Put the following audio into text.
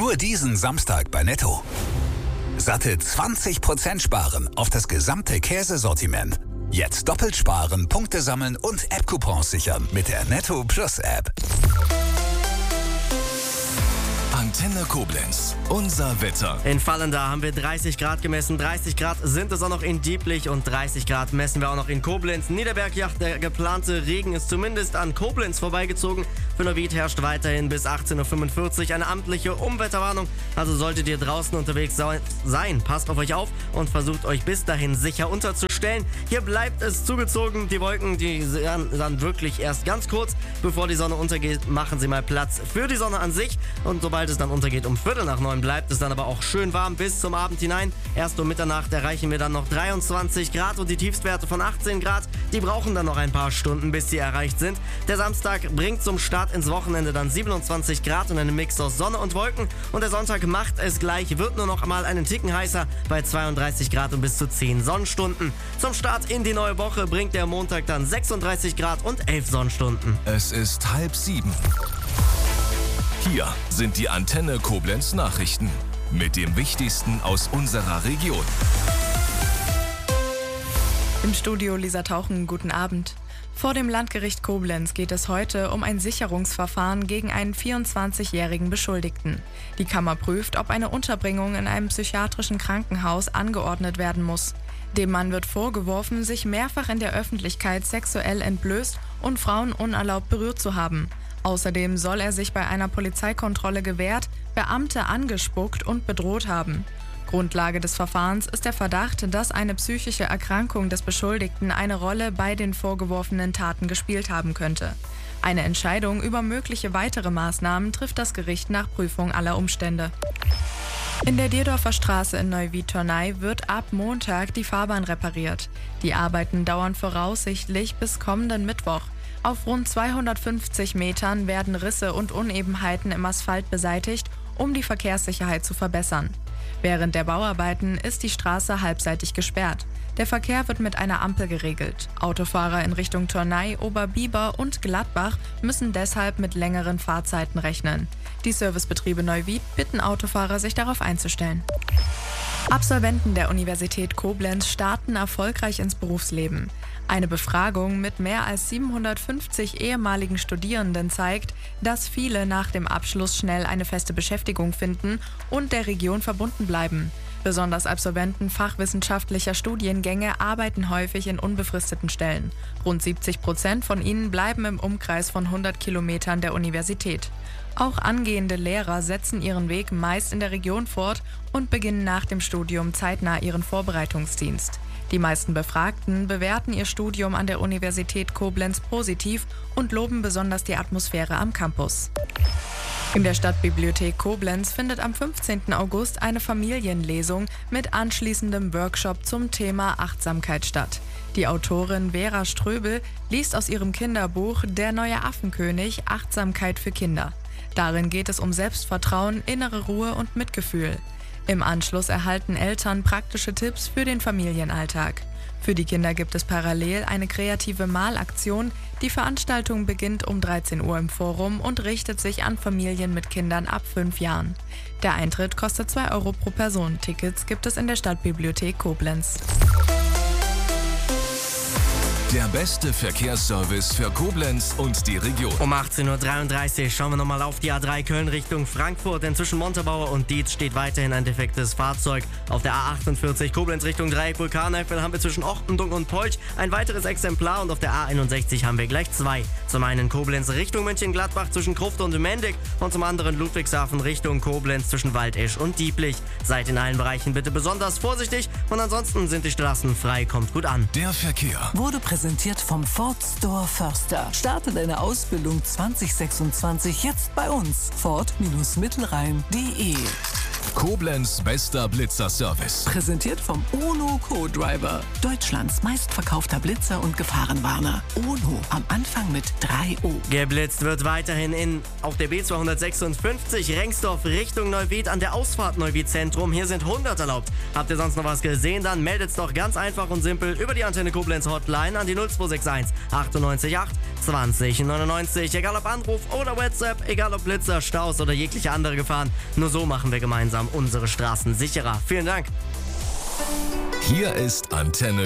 Nur diesen Samstag bei Netto. Satte 20% sparen auf das gesamte Käsesortiment. Jetzt doppelt sparen, Punkte sammeln und App-Coupons sichern mit der Netto Plus App. Antenne Koblenz, unser Wetter. In Vallendar haben wir 30 Grad gemessen, 30 Grad sind es auch noch in Dieblich und 30 Grad messen wir auch noch in Koblenz. Niederbergjacht, der geplante Regen ist zumindest an Koblenz vorbeigezogen. Für Neuwied herrscht weiterhin bis 18.45 Uhr eine amtliche Umwetterwarnung. Also solltet ihr draußen unterwegs sein, passt auf euch auf und versucht euch bis dahin sicher unterzustellen. Hier bleibt es zugezogen. Die Wolken, die sind dann wirklich erst ganz kurz, bevor die Sonne untergeht, machen sie mal Platz für die Sonne an sich. Und sobald es dann untergeht um 8:45 bleibt es dann aber auch schön warm bis zum Abend hinein. Erst um Mitternacht erreichen wir dann noch 23 Grad und die Tiefstwerte von 18 Grad, die brauchen dann noch ein paar Stunden, bis sie erreicht sind. Der Samstag bringt zum Start ins Wochenende dann 27 Grad und einen Mix aus Sonne und Wolken. Und der Sonntag macht es gleich, wird nur noch mal einen Ticken heißer bei 32 Grad und bis zu 10 Sonnenstunden. Zum Start in die neue Woche bringt der Montag dann 36 Grad und 11 Sonnenstunden. Es ist 6:30. Hier sind die Antenne Koblenz Nachrichten mit dem Wichtigsten aus unserer Region. Im Studio Lisa Tauchen, guten Abend. Vor dem Landgericht Koblenz geht es heute um ein Sicherungsverfahren gegen einen 24-jährigen Beschuldigten. Die Kammer prüft, ob eine Unterbringung in einem psychiatrischen Krankenhaus angeordnet werden muss. Dem Mann wird vorgeworfen, sich mehrfach in der Öffentlichkeit sexuell entblößt und Frauen unerlaubt berührt zu haben. Außerdem soll er sich bei einer Polizeikontrolle gewehrt, Beamte angespuckt und bedroht haben. Grundlage des Verfahrens ist der Verdacht, dass eine psychische Erkrankung des Beschuldigten eine Rolle bei den vorgeworfenen Taten gespielt haben könnte. Eine Entscheidung über mögliche weitere Maßnahmen trifft das Gericht nach Prüfung aller Umstände. In der Dierdorfer Straße in Neuwied-Turnay wird ab Montag die Fahrbahn repariert. Die Arbeiten dauern voraussichtlich bis kommenden Mittwoch. Auf rund 250 Metern werden Risse und Unebenheiten im Asphalt beseitigt, um die Verkehrssicherheit zu verbessern. Während der Bauarbeiten ist die Straße halbseitig gesperrt. Der Verkehr wird mit einer Ampel geregelt. Autofahrer in Richtung Turnay, Oberbiber und Gladbach müssen deshalb mit längeren Fahrzeiten rechnen. Die Servicebetriebe Neuwied bitten Autofahrer, sich darauf einzustellen. Absolventen der Universität Koblenz starten erfolgreich ins Berufsleben. Eine Befragung mit mehr als 750 ehemaligen Studierenden zeigt, dass viele nach dem Abschluss schnell eine feste Beschäftigung finden und der Region verbunden bleiben. Besonders Absolventen fachwissenschaftlicher Studiengänge arbeiten häufig in unbefristeten Stellen. Rund 70% von ihnen bleiben im Umkreis von 100 Kilometern der Universität. Auch angehende Lehrer setzen ihren Weg meist in der Region fort und beginnen nach dem Studium zeitnah ihren Vorbereitungsdienst. Die meisten Befragten bewerten ihr Studium an der Universität Koblenz positiv und loben besonders die Atmosphäre am Campus. In der Stadtbibliothek Koblenz findet am 15. August eine Familienlesung mit anschließendem Workshop zum Thema Achtsamkeit statt. Die Autorin Vera Ströbel liest aus ihrem Kinderbuch Der neue Affenkönig – Achtsamkeit für Kinder. Darin geht es um Selbstvertrauen, innere Ruhe und Mitgefühl. Im Anschluss erhalten Eltern praktische Tipps für den Familienalltag. Für die Kinder gibt es parallel eine kreative Malaktion. Die Veranstaltung beginnt um 13 Uhr im Forum und richtet sich an Familien mit Kindern ab 5 Jahren. Der Eintritt kostet 2 Euro pro Person. Tickets gibt es in der Stadtbibliothek Koblenz. Der beste Verkehrsservice für Koblenz und die Region. Um 18.33 Uhr schauen wir nochmal auf die A3 Köln Richtung Frankfurt, denn zwischen Montabaur und Dietz steht weiterhin ein defektes Fahrzeug. Auf der A48 Koblenz Richtung Dreieck Vulkaneifel haben wir zwischen Ochtendung und Polch ein weiteres Exemplar und auf der A61 haben wir gleich 2. Zum einen Koblenz Richtung Mönchengladbach zwischen Gruft und Mendig und zum anderen Ludwigshafen Richtung Koblenz zwischen Waldesch und Dieblich. Seid in allen Bereichen bitte besonders vorsichtig und ansonsten sind die Straßen frei, kommt gut an. Der Verkehr wurde präsentiert vom Ford Store Förster. Starte deine Ausbildung 2026 jetzt bei uns. Ford-Mittelrhein.de Koblenz bester Blitzer-Service. Präsentiert vom UNO Co-Driver. Deutschlands meistverkaufter Blitzer und Gefahrenwarner. UNO am Anfang mit 3O. Geblitzt wird weiterhin auf der B256 Rengsdorf Richtung Neuwied an der Ausfahrt Neuwied Zentrum. Hier sind 100 erlaubt. Habt ihr sonst noch was gesehen? Dann meldet's doch ganz einfach und simpel über die Antenne Koblenz Hotline an die 0261 98 8 20 99. Egal ob Anruf oder WhatsApp, egal ob Blitzer, Staus oder jegliche andere Gefahren. Nur so machen wir gemeinsam unsere Straßen sicherer. Vielen Dank. Hier ist Antenne